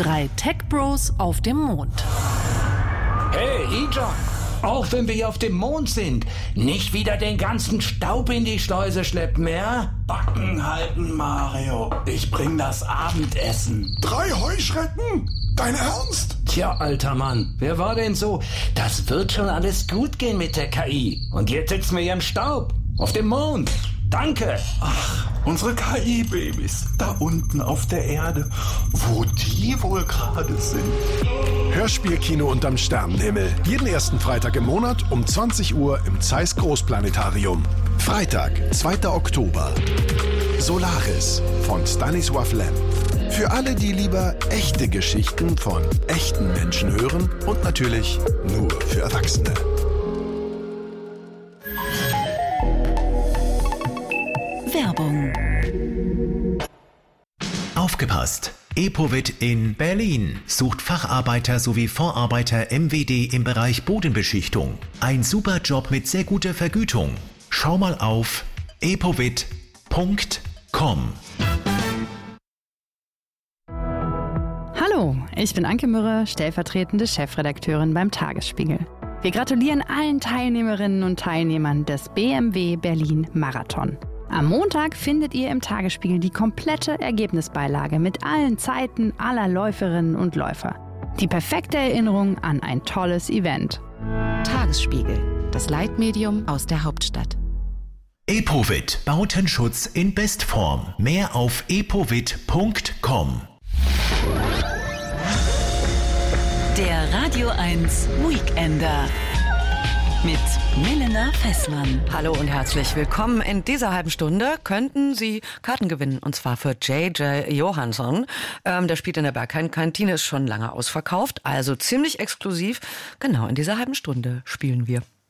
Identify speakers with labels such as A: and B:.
A: 3 Tech-Bros auf dem Mond.
B: Hey, E-John, auch wenn wir hier auf dem Mond sind, nicht wieder den ganzen Staub in die Schleuse schleppen, ja?
C: Backen halten, Mario. Ich bring das Abendessen.
D: 3 Heuschrecken? Dein Ernst?
B: Tja, alter Mann, wer war denn so? Das wird schon alles gut gehen mit der KI. Und jetzt sitzen wir hier im Staub, auf dem Mond. Danke.
C: Ach, unsere KI-Babys, da unten auf der Erde, wo die wohl gerade sind.
D: Hörspielkino unterm Sternenhimmel. Jeden ersten Freitag im Monat um 20 Uhr im Zeiss Großplanetarium. Freitag, 2. Oktober. Solaris von Stanisław Lem. Für alle, die lieber echte Geschichten von echten Menschen hören und natürlich nur für Erwachsene.
A: Werbung.
E: Aufgepasst! Epovit in Berlin sucht Facharbeiter sowie Vorarbeiter MWD im Bereich Bodenbeschichtung. Ein super Job mit sehr guter Vergütung. Schau mal auf epovit.com.
F: Hallo, ich bin Anke Mürre, stellvertretende Chefredakteurin beim Tagesspiegel. Wir gratulieren allen Teilnehmerinnen und Teilnehmern des BMW Berlin Marathon. Am Montag findet ihr im Tagesspiegel die komplette Ergebnisbeilage mit allen Zeiten aller Läuferinnen und Läufer. Die perfekte Erinnerung an ein tolles Event.
G: Tagesspiegel, das Leitmedium aus der Hauptstadt.
E: Epovit, Bautenschutz in Bestform. Mehr auf epovit.com.
A: Der Radio 1 Weekender mit Milena Fessmann.
H: Hallo und herzlich willkommen. In dieser halben Stunde könnten Sie Karten gewinnen, und zwar für J.J. Johansson. Der spielt in der Berghain-Kantine, ist schon lange ausverkauft, also ziemlich exklusiv. Genau, in dieser halben Stunde spielen wir.